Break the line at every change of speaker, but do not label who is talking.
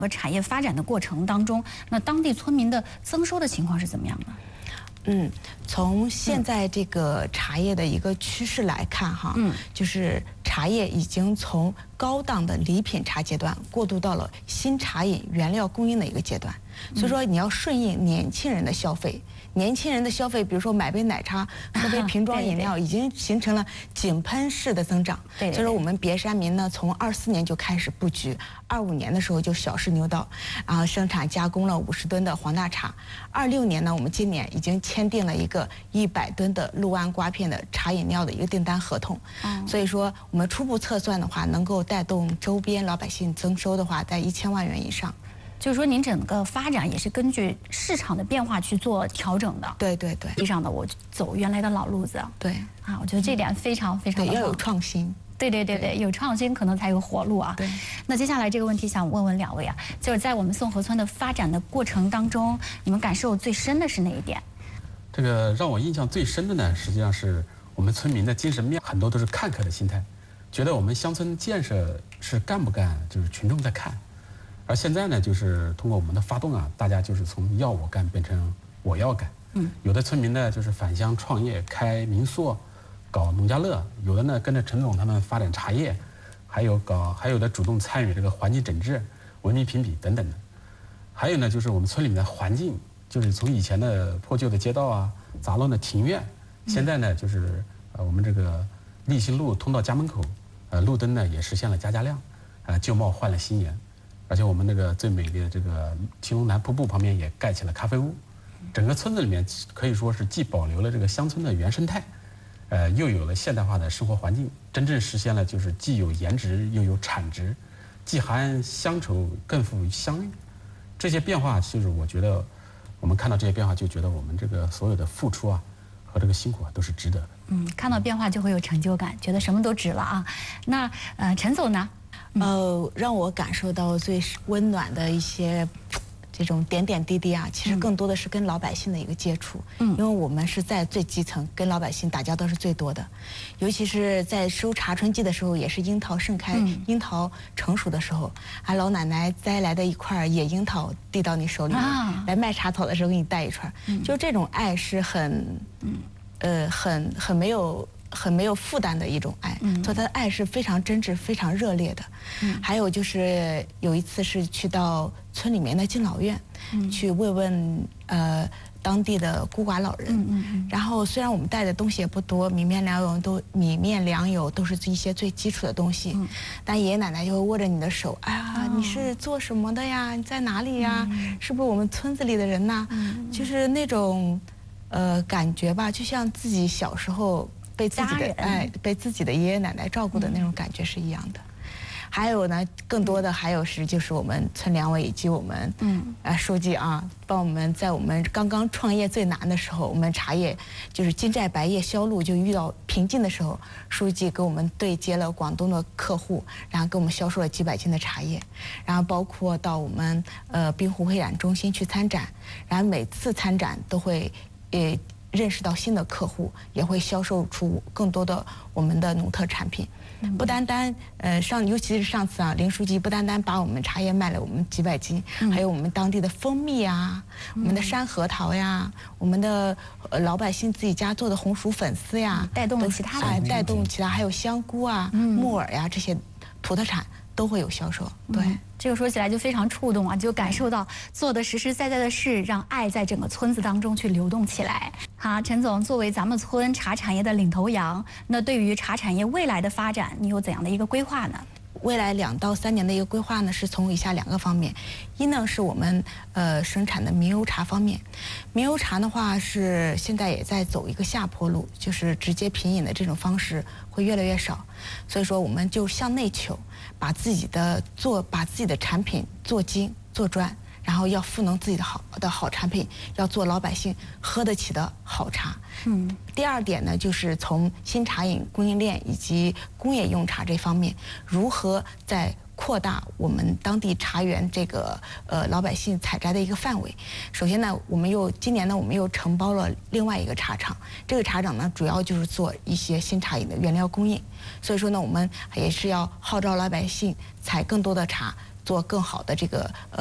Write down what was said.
和产业发展的过程当中，那当地村民的增收的情况是怎么样的？
从现在这个茶叶的一个趋势来看，就是茶叶已经从高档的礼品茶阶段过渡到了新茶饮原料供应的一个阶段，所以说你要顺应年轻人的消费。年轻人的消费，比如说买杯奶茶、喝杯瓶装饮料，已经形成了井喷式的增长。所以说我们别山民呢，从24年就开始布局，25年的时候就小试牛刀，然后生产加工了50吨的黄大茶。26年呢，我们今年已经签订了一个100吨的六安瓜片的茶饮料的一个订单合同。所以说我们初步测算的话，能够带动周边老百姓增收的话，在1000万元以上。
就是说，您整个发展也是根据市场的变化去做调整的。
对对对。
地上的我走原来的老路子。
对。
啊，我觉得这点非常非常的
要有创新。
对，有创新可能才有活路啊。
对。
那接下来这个问题想问问两位啊，就是在我们宋河村的发展的过程当中，你们感受最深的是哪一点？
这个让我印象最深的呢，实际上是我们村民的精神面，很多都是看客的心态，觉得我们乡村建设是干不干，就是群众在看。而现在呢，就是通过我们的发动啊，大家就是从要我干变成我要干。有的村民呢就是返乡创业，开民宿，搞农家乐；有的呢跟着陈总他们发展茶叶，还有的主动参与这个环境整治、文明评比等等的。还有呢，就是我们村里面的环境，就是从以前的破旧的街道啊、杂乱的庭院，现在呢就是我们这个立新路通到家门口，路灯呢也实现了加亮，旧貌换了新颜。而且我们那个最美丽的这个青龙南瀑布旁边也盖起了咖啡屋，整个村子里面可以说是既保留了这个乡村的原生态，又有了现代化的生活环境，真正实现了就是既有颜值又有产值，既含乡愁更富乡韵。这些变化，就是我觉得我们看到这些变化，就觉得我们这个所有的付出啊和这个辛苦啊都是值得的。
看到变化就会有成就感，觉得什么都值了啊。那陈总呢？
让我感受到最温暖的一些这种点点滴滴啊，其实更多的是跟老百姓的一个接触。因为我们是在最基层，跟老百姓打交道是最多的。尤其是在收茶春季的时候，也是樱桃盛开、樱桃成熟的时候，老奶奶摘来的一块野樱桃递到你手里，来卖茶草的时候给你带一串，就这种爱是很没有负担的一种爱，所以他的爱是非常真挚、非常热烈的。还有就是有一次是去到村里面的敬老院，去慰问当地的孤寡老人。然后虽然我们带的东西也不多，米面粮油都是一些最基础的东西，但爷爷奶奶就会握着你的手，哎呀，你是做什么的呀？你在哪里呀？是不是我们村子里的人呐？就是那种感觉吧，就像自己小时候被自己的爷爷奶奶照顾的那种感觉是一样的。还有呢，更多的还有就是我们村两委以及我们书记啊，帮我们在我们刚刚创业最难的时候，我们茶叶就是金寨白叶销路就遇到瓶颈的时候，书记给我们对接了广东的客户，然后给我们销售了几百斤的茶叶，然后包括到我们滨湖会展中心去参展，然后每次参展都会认识到新的客户，也会销售出更多的我们的农特产品。不单单尤其是上次啊，林书记不单单把我们茶叶卖了我们几百斤，还有我们当地的蜂蜜啊，我们的山核桃呀，我们的老百姓自己家做的红薯粉丝呀，
带动了其他的，
还有香菇啊、木耳呀这些土特产都会有销售。对。
这个说起来就非常触动啊，就感受到做的实实在在的事，让爱在整个村子当中去流动起来。好，陈总，作为咱们村茶产业的领头羊，那对于茶产业未来的发展，你有怎样的一个规划呢？
未来2到3年的一个规划呢，是从以下2个方面。一呢是我们生产的名优茶方面，名优茶的话是现在也在走一个下坡路，就是直接品饮的这种方式会越来越少，所以说我们就向内求，把自己的产品做精做专，然后要赋能自己的好产品，要做老百姓喝得起的好茶。第二点呢，就是从新茶饮供应链以及工业用茶这方面，如何在扩大我们当地茶园这个老百姓采摘的一个范围。首先呢，今年呢我们又承包了另外一个茶厂，这个茶厂呢主要就是做一些新茶饮的原料供应。所以说呢，我们也是要号召老百姓采更多的茶， 做更好的这个